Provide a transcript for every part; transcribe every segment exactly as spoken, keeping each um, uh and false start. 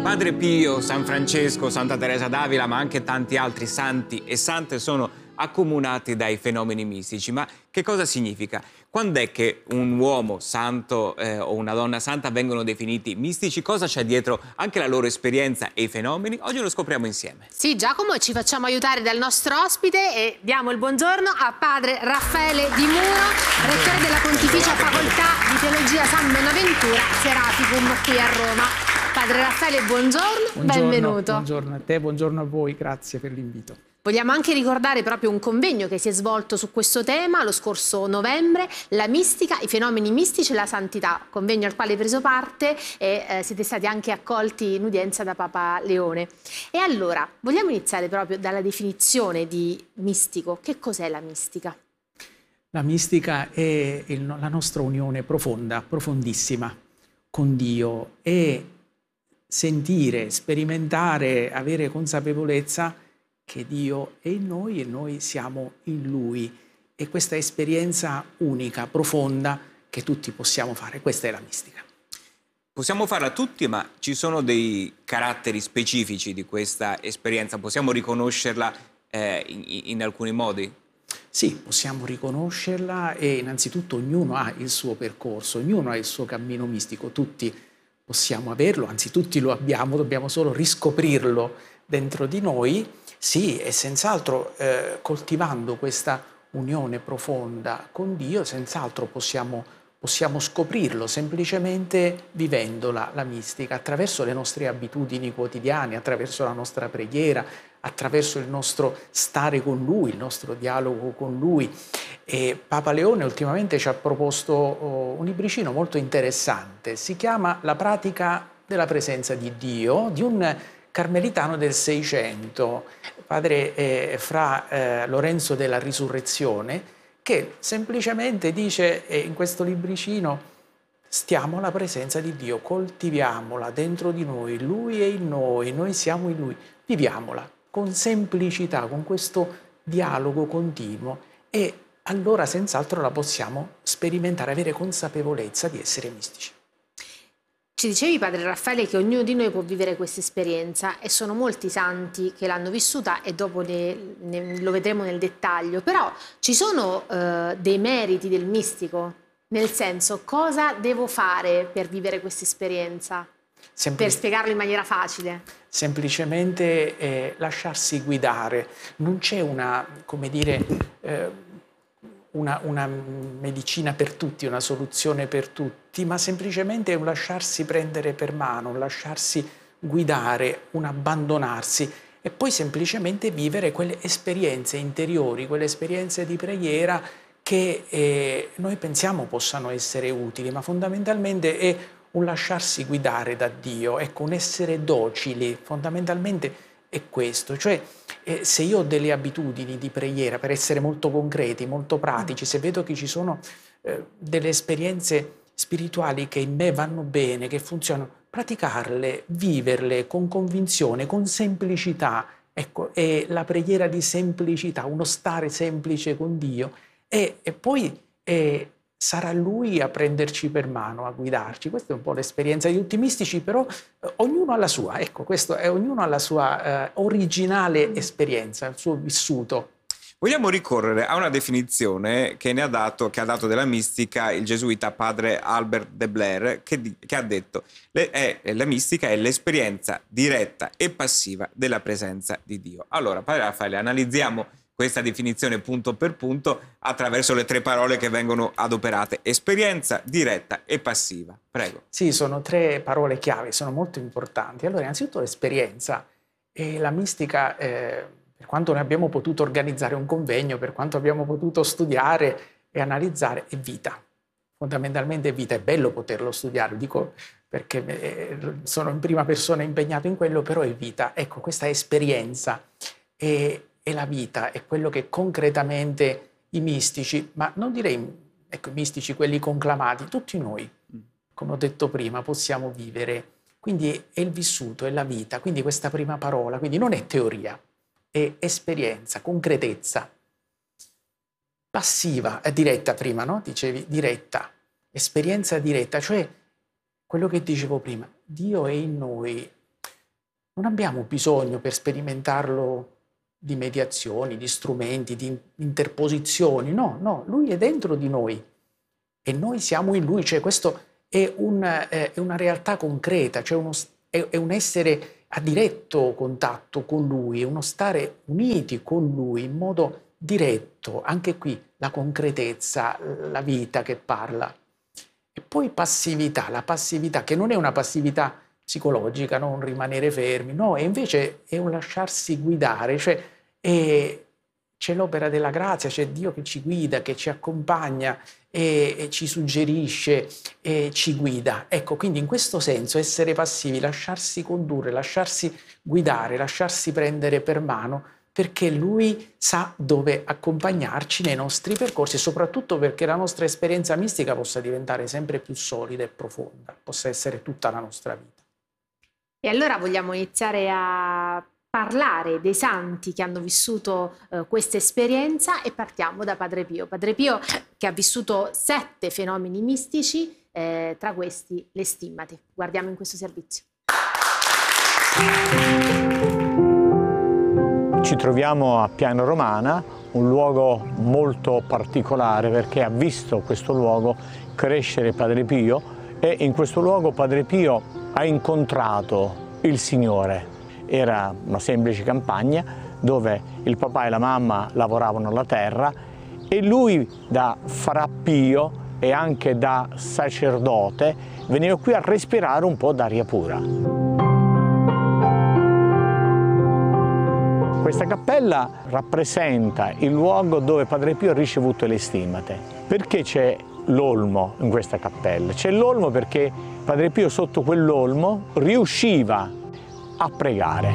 Padre Pio, San Francesco, Santa Teresa d'Avila, ma anche tanti altri santi e sante sono accomunati dai fenomeni mistici. Ma che cosa significa? Quando è che un uomo santo eh, o una donna santa vengono definiti mistici? Cosa c'è dietro anche la loro esperienza e i fenomeni? Oggi lo scopriamo insieme. Sì, Giacomo, ci facciamo aiutare dal nostro ospite e diamo il buongiorno a padre Raffaele Di Muro, rettore della Pontificia Facoltà di Teologia San Bonaventura Seraficum qui a Roma. Padre Raffaele, buongiorno, buongiorno, benvenuto. Buongiorno a te, buongiorno a voi, grazie per l'invito. Vogliamo anche ricordare proprio un convegno che si è svolto su questo tema lo scorso novembre, la mistica, i fenomeni mistici e la santità, convegno al quale hai preso parte e eh, siete stati anche accolti in udienza da Papa Leone. E allora, vogliamo iniziare proprio dalla definizione di mistico. Che cos'è la mistica? La mistica è il, la nostra unione profonda, profondissima con Dio, è sentire, sperimentare, avere consapevolezza che Dio è in noi e noi siamo in Lui. E questa esperienza unica, profonda, che tutti possiamo fare. Questa è la mistica. Possiamo farla tutti, ma ci sono dei caratteri specifici di questa esperienza? Possiamo riconoscerla eh, in, in alcuni modi? Sì, possiamo riconoscerla e innanzitutto ognuno ha il suo percorso, ognuno ha il suo cammino mistico. Tutti possiamo averlo, anzi tutti lo abbiamo, dobbiamo solo riscoprirlo dentro di noi. Sì, e senz'altro eh, coltivando questa unione profonda con Dio, senz'altro possiamo, possiamo scoprirlo, semplicemente vivendola, la mistica, attraverso le nostre abitudini quotidiane, attraverso la nostra preghiera, attraverso il nostro stare con Lui, il nostro dialogo con Lui. E Papa Leone ultimamente ci ha proposto oh, un libricino molto interessante, si chiama La pratica della presenza di Dio, di un carmelitano del Seicento, padre eh, Fra eh, Lorenzo della Risurrezione, che semplicemente dice eh, in questo libricino: stiamo alla presenza di Dio, coltiviamola dentro di noi, Lui è in noi, noi siamo in Lui, viviamola con semplicità, con questo dialogo continuo, e allora senz'altro la possiamo sperimentare, avere consapevolezza di essere mistici. Ci dicevi, padre Raffaele, che ognuno di noi può vivere questa esperienza e sono molti santi che l'hanno vissuta e dopo ne, ne, lo vedremo nel dettaglio, però ci sono eh, dei meriti del mistico, nel senso, cosa devo fare per vivere questa esperienza? Sempli- per spiegarlo in maniera facile. Semplicemente eh, lasciarsi guidare, non c'è una, come dire, eh, Una, una medicina per tutti, una soluzione per tutti, ma semplicemente un lasciarsi prendere per mano, un lasciarsi guidare, un abbandonarsi e poi semplicemente vivere quelle esperienze interiori, quelle esperienze di preghiera che eh, noi pensiamo possano essere utili, ma fondamentalmente è un lasciarsi guidare da Dio, ecco, un essere docili, fondamentalmente è questo, cioè eh, se io ho delle abitudini di preghiera, per essere molto concreti, molto pratici, se vedo che ci sono eh, delle esperienze spirituali che in me vanno bene, che funzionano, praticarle, viverle con convinzione, con semplicità, ecco, è la preghiera di semplicità, uno stare semplice con Dio e, e poi eh, sarà Lui a prenderci per mano, a guidarci. Questa è un po' l'esperienza di tutti i mistici, però eh, ognuno ha la sua, ecco, questo è, ognuno ha la sua eh, originale esperienza, il suo vissuto. Vogliamo ricorrere a una definizione che ne ha dato, che ha dato della mistica il gesuita padre Albert de Blair, che, di, che ha detto le, è, la mistica è l'esperienza diretta e passiva della presenza di Dio. Allora, padre Raffaele, analizziamo questa definizione punto per punto attraverso le tre parole che vengono adoperate: esperienza, diretta e passiva. Prego. Sì, sono tre parole chiave, sono molto importanti. Allora, innanzitutto l'esperienza e la mistica, eh, per quanto ne abbiamo potuto organizzare un convegno, per quanto abbiamo potuto studiare e analizzare, è vita. Fondamentalmente è vita, è bello poterlo studiare, dico perché eh, sono in prima persona impegnato in quello, però è vita. Ecco, questa esperienza è E la vita è quello che concretamente i mistici, ma non direi ecco, i mistici, quelli conclamati, tutti noi, come ho detto prima, possiamo vivere. Quindi è il vissuto, è la vita, quindi questa prima parola, quindi non è teoria, è esperienza, concretezza. Passiva, è diretta prima, no? Dicevi, diretta, esperienza diretta, cioè quello che dicevo prima, Dio è in noi. non abbiamo bisogno per sperimentarlo di mediazioni, di strumenti, di interposizioni. No, no, lui è dentro di noi e noi siamo in lui. Cioè questo è, un, è una realtà concreta, cioè uno, è, è un essere a diretto contatto con lui, è uno stare uniti con lui in modo diretto. Anche qui la concretezza, la vita che parla. E poi passività, la passività che non è una passività psicologica, non rimanere fermi, no, e invece è un lasciarsi guidare, cioè c'è l'opera della grazia, c'è Dio che ci guida, che ci accompagna e, e ci suggerisce e ci guida. Ecco, quindi in questo senso essere passivi, lasciarsi condurre, lasciarsi guidare, lasciarsi prendere per mano, perché Lui sa dove accompagnarci nei nostri percorsi e soprattutto perché la nostra esperienza mistica possa diventare sempre più solida e profonda, possa essere tutta la nostra vita. E allora vogliamo iniziare a parlare dei santi che hanno vissuto eh, questa esperienza e partiamo da Padre Pio. Padre Pio che ha vissuto sette fenomeni mistici, eh, tra questi le stimmate. Guardiamo in questo servizio. Ci troviamo a Piano Romana, un luogo molto particolare perché ha visto questo luogo crescere Padre Pio e in questo luogo Padre Pio ha incontrato il Signore. Era una semplice campagna dove il papà e la mamma lavoravano la terra e lui da frappio e anche da sacerdote veniva qui a respirare un po' d'aria pura. Questa cappella rappresenta il luogo dove Padre Pio ha ricevuto le stimmate. Perché c'è l'olmo in questa cappella? C'è l'olmo perché Padre Pio sotto quell'olmo riusciva a pregare.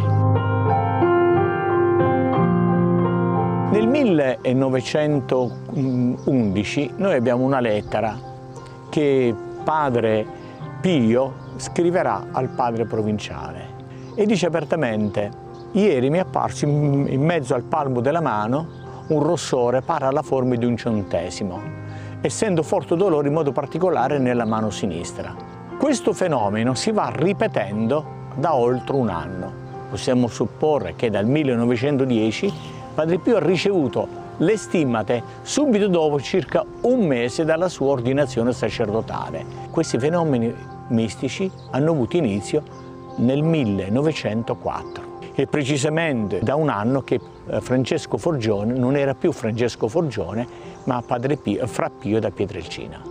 Nel millenovecentoundici noi abbiamo una lettera che Padre Pio scriverà al padre provinciale e dice apertamente: ieri mi è apparso in mezzo al palmo della mano un rossore pari alla forma di un centesimo, essendo forte dolore in modo particolare nella mano sinistra. Questo fenomeno si va ripetendo da oltre un anno. Possiamo supporre che dal millenovecentodieci Padre Pio ha ricevuto le stimmate subito dopo circa un mese dalla sua ordinazione sacerdotale. Questi fenomeni mistici hanno avuto inizio nel millenovecentoquattro e precisamente da un anno che Francesco Forgione non era più Francesco Forgione ma Padre Pio, Fra Pio da Pietrelcina.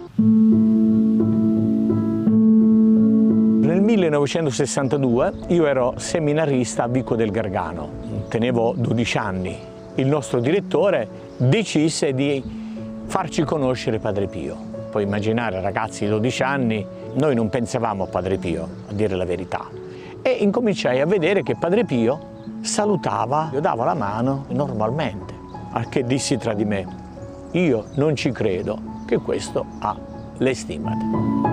Nel millenovecentosessantadue io ero seminarista a Vico del Gargano, tenevo dodici anni. Il nostro direttore decise di farci conoscere Padre Pio. Puoi immaginare, ragazzi di dodici anni, noi non pensavamo a Padre Pio, a dire la verità. E incominciai a vedere che Padre Pio salutava, io dava la mano normalmente. Al che dissi tra di me: io non ci credo che questo ha le stimmate.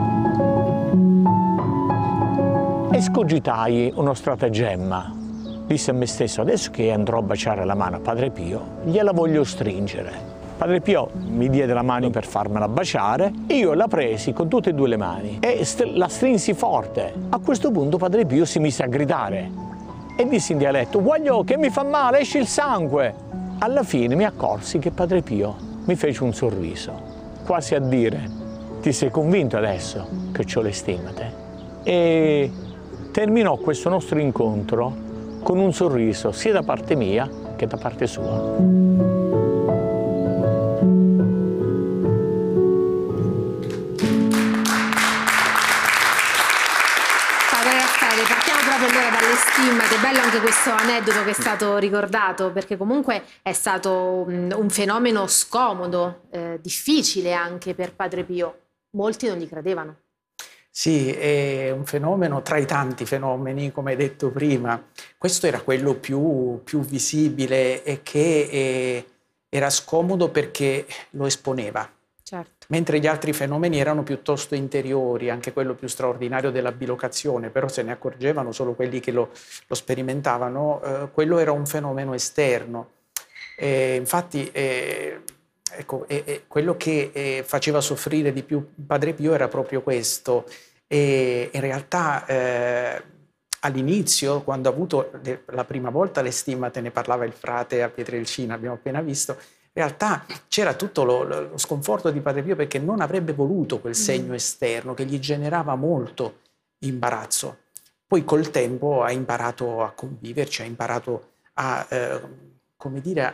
Escogitai uno stratagemma. Dissi a me stesso: adesso che andrò a baciare la mano a Padre Pio, gliela voglio stringere. Padre Pio mi diede la mano per farmela baciare e io la presi con tutte e due le mani e la strinsi forte. A questo punto Padre Pio si mise a gridare e disse in dialetto: guagliò che mi fa male, esce il sangue. Alla fine mi accorsi che Padre Pio mi fece un sorriso, quasi a dire: ti sei convinto adesso che ho le stimmate? E terminò questo nostro incontro con un sorriso sia da parte mia che da parte sua. Padre Raffaele, partiamo proprio allora dalle stimmate. Bello anche questo aneddoto che è stato ricordato, perché comunque è stato un fenomeno scomodo, eh, difficile anche per Padre Pio. Molti non gli credevano. Sì, è un fenomeno tra i tanti fenomeni, come hai detto prima. Questo era quello più, più visibile e che eh, era scomodo perché lo esponeva. Certo. Mentre gli altri fenomeni erano piuttosto interiori, anche quello più straordinario della bilocazione, però se ne accorgevano solo quelli che lo, lo sperimentavano, eh, quello era un fenomeno esterno. Eh, infatti, eh, ecco, eh, eh, quello che eh, faceva soffrire di più Padre Pio era proprio questo. E in realtà eh, all'inizio, quando ha avuto le, la prima volta le stimmate, ne parlava il frate a Pietrelcina, abbiamo appena visto, in realtà c'era tutto lo, lo sconforto di Padre Pio perché non avrebbe voluto quel segno esterno che gli generava molto imbarazzo. Poi col tempo ha imparato a conviverci, ha imparato a, eh, come dire,